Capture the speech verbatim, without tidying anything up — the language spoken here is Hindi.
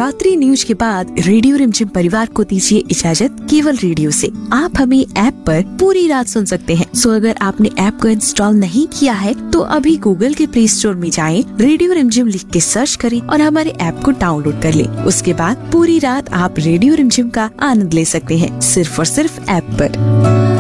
रात्रि न्यूज के बाद रेडियो रिमझिम परिवार को दीजिए इजाजत केवल रेडियो से। आप हमें ऐप पर पूरी रात सुन सकते हैं। सो अगर आपने ऐप को इंस्टॉल नहीं किया है तो अभी गूगल के प्ले स्टोर में जाएं, रेडियो रिमझिम लिख के सर्च करें और हमारे ऐप को डाउनलोड कर लें। उसके बाद पूरी रात आप रेडियो रिमझिम का आनंद ले सकते हैं, सिर्फ और सिर्फ ऐप पर।